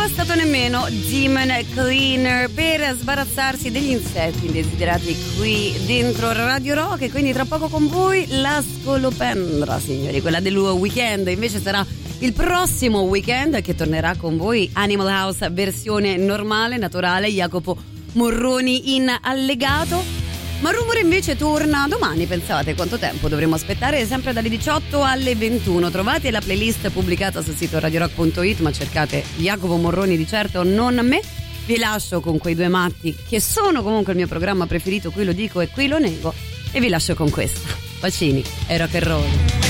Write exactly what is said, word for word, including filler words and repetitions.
bastato nemmeno Demon Cleaner per sbarazzarsi degli insetti indesiderati qui dentro Radio Rock, e quindi tra poco con voi la scolopendra, signori, quella del weekend. Invece sarà il prossimo weekend che tornerà con voi Animal House versione normale, naturale, Jacopo Morroni in allegato. Ma Rumore invece torna domani, pensate quanto tempo dovremo aspettare? Sempre dalle diciotto alle ventuno. Trovate la playlist pubblicata sul sito radio rock punto it, ma cercate Jacopo Morroni di certo, non me. Vi lascio con quei due matti che sono comunque il mio programma preferito, qui lo dico e qui lo nego, e vi lascio con questa. Bacini e rock and roll.